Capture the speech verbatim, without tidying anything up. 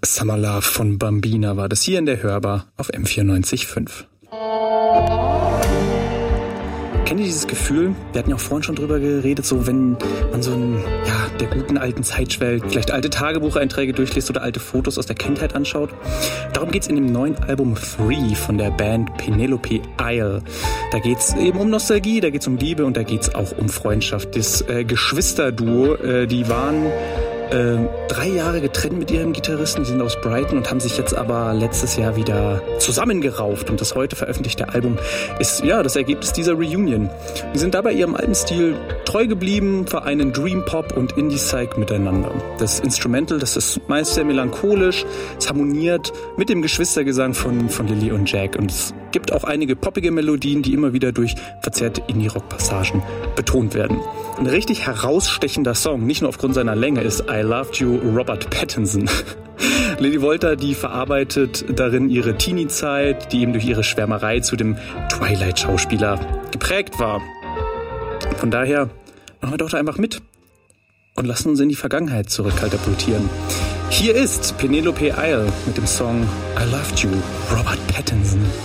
Summer Love von Bambina war das hier in der Hörbar auf M vierundneunzig Komma fünf. Kennt ihr dieses Gefühl? Wir hatten ja auch vorhin schon drüber geredet, so wenn man so in ja, der guten alten Zeit schwelgt, vielleicht alte Tagebucheinträge durchliest oder alte Fotos aus der Kindheit anschaut. Darum geht's in dem neuen Album Three von der Band Penelope Isle. Da geht's eben um Nostalgie, da geht's um Liebe und da geht's auch um Freundschaft. Das äh, Geschwisterduo, äh, die waren äh, drei Jahre getrennt mit ihrem Gitarristen, die sind aus Brighton und haben sich jetzt aber letztes Jahr wieder zusammengerauft. Und das heute veröffentlichte Album ist ja das Ergebnis dieser Reunion. Die sind dabei ihrem alten Stil treu geblieben, vereinen Dream Pop und Indie-Psych miteinander. Das Instrumental, das ist meist sehr melancholisch, es harmoniert mit dem Geschwistergesang von, von Lily und Jack und es gibt auch einige poppige Melodien, die immer wieder durch verzerrte Indie-Rock-Passagen betont werden. Ein richtig herausstechender Song, nicht nur aufgrund seiner Länge, ist I Loved You Robert Pattinson. Lily Volta, die verarbeitet darin ihre Teenie-Zeit, die eben durch ihre Schwärmerei zu dem Twilight-Schauspieler geprägt war. Von daher machen wir doch da einfach mit und lassen uns in die Vergangenheit zurückkatapultieren. Hier ist Penelope Isle mit dem Song I Loved You Robert Pattinson.